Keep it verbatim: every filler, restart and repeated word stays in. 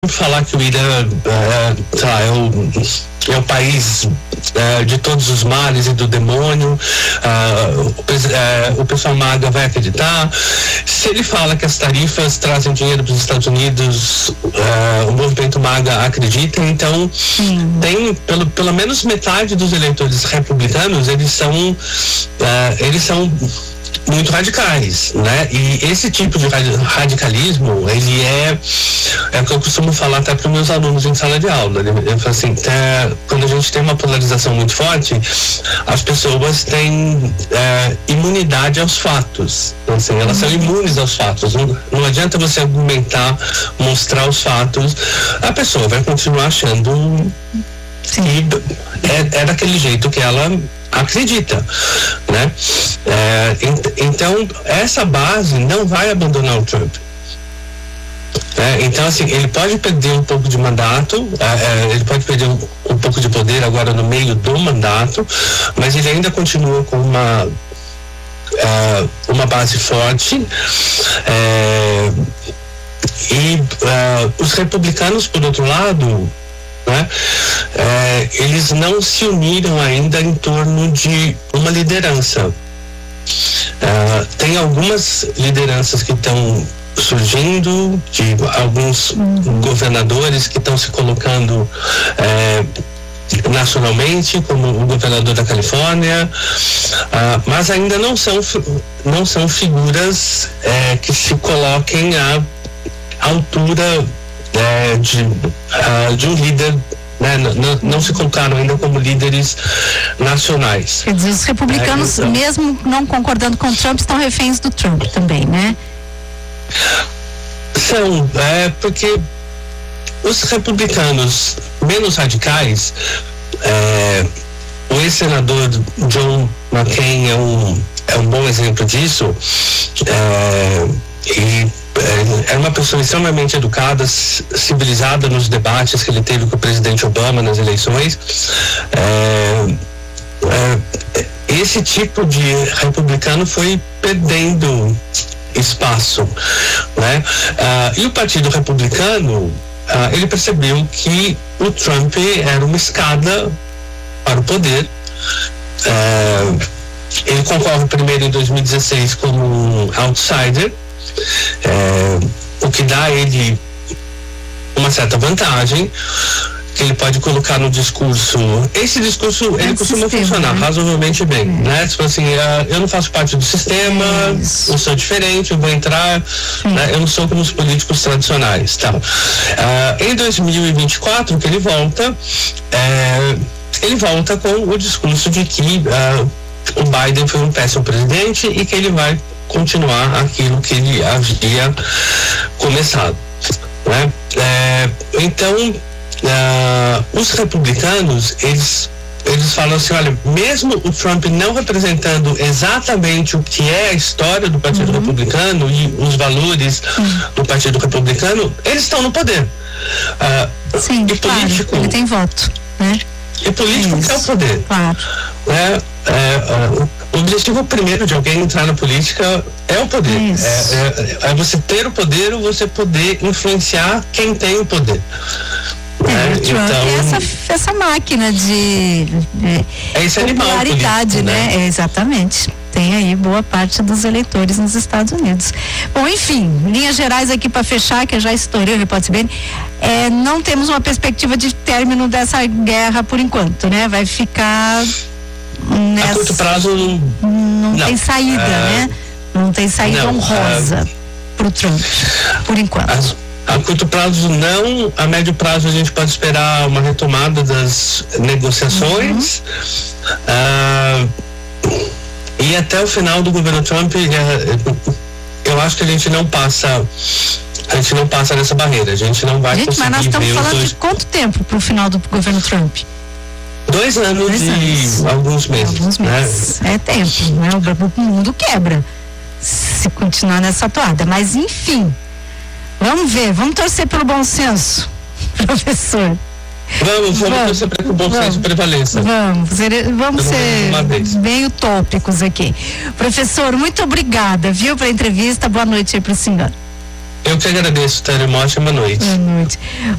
falar que o Irã é, tá, é, o, é o país é, de todos os males e do demônio, é, o, é, o pessoal MAGA vai acreditar. Se ele fala que as tarifas trazem dinheiro para os Estados Unidos, é, o movimento MAGA acredita. Então, Sim. tem pelo, pelo menos metade dos eleitores republicanos, eles são é, eles são muito radicais, né? E esse tipo de radicalismo, ele é é o que eu costumo falar até para os meus alunos em sala de aula. Eu falo assim, até, quando a gente tem uma polarização muito forte, as pessoas têm é, imunidade aos fatos. Então, assim, elas são imunes aos fatos. Não, não adianta você argumentar, mostrar os fatos, a pessoa vai continuar achando que é, é daquele jeito que ela acredita, né? É, ent, então, essa base não vai abandonar o Trump. É, então, assim, ele pode perder um pouco de mandato, é, é, ele pode perder um, um pouco de poder agora no meio do mandato, mas ele ainda continua com uma é, uma base forte. É, e é, os republicanos, por outro lado, né, é, eles não se uniram ainda em torno de uma liderança. É, tem algumas lideranças que estão surgindo, de alguns uhum. governadores que estão se colocando é, nacionalmente, como o governador da Califórnia, uh, mas ainda não são, não são figuras é, que se coloquem à altura é, de, uh, de um líder. Né, não, não se colocaram ainda como líderes nacionais. Quer dizer, os republicanos, é, então, mesmo não concordando com o Trump, estão reféns do Trump também, né? São, é, porque os republicanos menos radicais, é, o ex-senador John McCain é um, é um bom exemplo disso, é, e é uma pessoa extremamente educada, civilizada nos debates que ele teve com o presidente Obama nas eleições. É, é, esse tipo de republicano foi perdendo espaço, né? Ah, e o Partido Republicano, ah, ele percebeu que o Trump era uma escada para o poder. Ah, ele concorre primeiro em dois mil e dezesseis como um outsider, É, o que dá a ele uma certa vantagem que ele pode colocar no discurso. Esse discurso, é ele costuma sistema, funcionar, né? Razoavelmente bem, é. né? Tipo assim, uh, eu não faço parte do sistema, é eu sou diferente, eu vou entrar, é. né? Eu não sou como os políticos tradicionais, tá? Uh, em dois mil e vinte e quatro, que ele volta, é, ele volta com o discurso de que uh, o Biden foi um péssimo presidente e que ele vai continuar aquilo que ele havia começado, né? É, então, uh, os republicanos, eles, eles falam assim, olha, mesmo o Trump não representando exatamente o que é a história do Partido uhum. Republicano e os valores uhum. do Partido Republicano, eles estão no poder. Uh, Sim, e claro, político, ele tem voto, né? E político é, quer o poder. Claro. É, é, uh, o objetivo primeiro de alguém entrar na política é o poder. É, é, é você ter o poder ou você poder influenciar quem tem o poder. É, é, então, é essa, essa máquina de, de é esse popularidade, político, né? né? É, exatamente. Tem aí boa parte dos eleitores nos Estados Unidos. Bom, enfim, linhas gerais aqui para fechar, que eu já estourei o Repórter C B N. É, não temos uma perspectiva de término dessa guerra por enquanto, né? Vai ficar nessa... A curto prazo não, não tem saída, é... né? Não tem saída não, honrosa é... para o Trump, por enquanto. As... A curto prazo não, a médio prazo a gente pode esperar uma retomada das negociações. Uhum. Uh, e até o final do governo Trump, eu acho que a gente não passa, a gente não passa nessa barreira, a gente não vai gente, conseguir. Mas nós estamos ver falando dois... de quanto tempo para o final do governo Trump? Dois anos Dois e anos. alguns meses. Alguns meses. Né? É tempo, né? O mundo quebra se continuar nessa toada, mas enfim. Vamos ver, vamos torcer pelo bom senso, professor. Vamos, vamos, vamos torcer para que o bom vamos, senso prevaleça. Vamos, vamos ser bem utópicos aqui. Professor, muito obrigada, viu, pela entrevista. Boa noite aí para o senhor. Eu que agradeço, Tânia. Uma ótima noite. Boa noite.